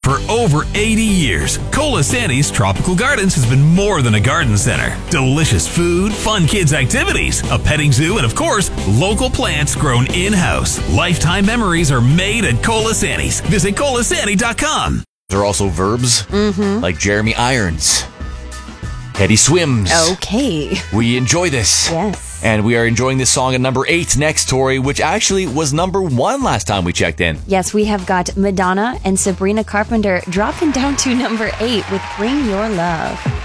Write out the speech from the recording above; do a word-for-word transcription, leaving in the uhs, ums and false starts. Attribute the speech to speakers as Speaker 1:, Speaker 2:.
Speaker 1: For over eighty years, Colasanti's Tropical Gardens has been more than a garden center. Delicious food, fun kids' activities, a petting zoo, and of course, local plants grown in-house. Lifetime memories are made at Colasanti's. Visit colasanti dot com.
Speaker 2: There are also verbs
Speaker 3: Mm-hmm.
Speaker 2: like Jeremy irons, Teddy swims.
Speaker 3: Okay.
Speaker 2: We enjoy this.
Speaker 3: Yes.
Speaker 2: And we are enjoying this song at number eight next, Tori, which actually was number one last time we checked in.
Speaker 3: Yes, we have got Madonna and Sabrina Carpenter dropping down to number eight with Bring Your Love.